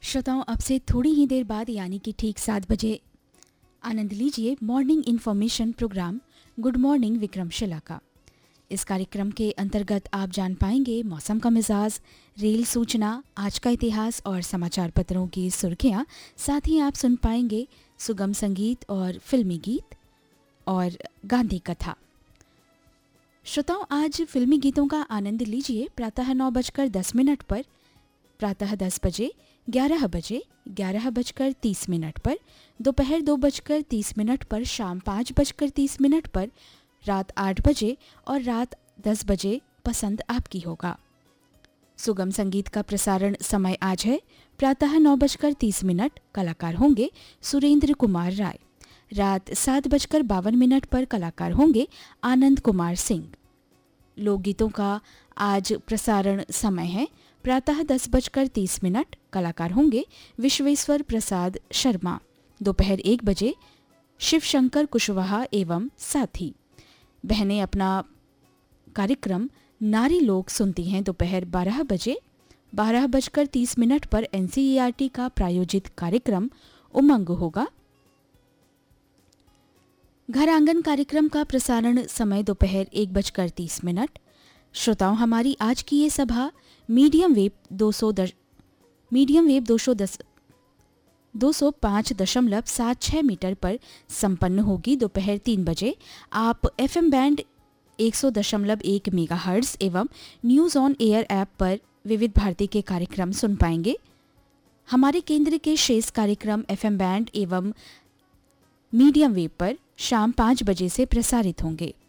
श्रोताओं, अब से थोड़ी ही देर बाद यानी कि ठीक 7 बजे आनंद लीजिए morning information programme good morning Vikramshila का। इस कार्यक्रम के अंतर्गत आप जान पाएंगे मौसम का मिजाज, रेल सूचना, आज का इतिहास और समाचार पत्रों की सुर्खियां। साथ ही आप सुन पाएंगे सुगम संगीत और फिल्मी गीत और गांधी कथा। श्रोताओं, आज फिल्मी गीतों का आनंद लीजिए प्रातः 9:10 पर, प्रातः 10 बजे, 11 बजे, 11:30 पर, दोपहर 2:30 पर, शाम 5:30 पर, रात 8 बजे और रात 10 बजे पसंद आपकी होगा। सुगम संगीत का प्रसारण समय आज है प्रातः 9:30, कलाकार होंगे सुरेंद्र कुमार राय। रात 7:52 पर कलाकार होंगे आनंद कुमार सिंह। लोकगीतों का आज प्रसारण समय है प्रातः 10:30, कलाकार होंगे विश्वेश्वर प्रसाद शर्मा। दोपहर 1 बजे शिव शंकर कुशवाहा एवं साथी। बहनें अपना कार्यक्रम नारी लोक सुनती हैं दोपहर 12 बजे। 12:30 पर एनसीईआरटी का प्रायोजित कार्यक्रम उमंग होगा। घर आंगन कार्यक्रम का प्रसारण समय दोपहर 1:30। श्रोताओं, हमारी आज की ये सभा मीडियम वेव 205.76 मीटर पर संपन्न होगी। दोपहर 3 बजे आप एफएम बैंड 100.1 मेगाहर्ट्ज एवं न्यूज ऑन एयर ऐप पर विविध भारती के कार्यक्रम सुन पाएंगे। हमारे केंद्र के शेष कार्यक्रम एफएम बैंड एवं मीडियम वेव पर शाम 5 बजे से प्रसारित होंगे।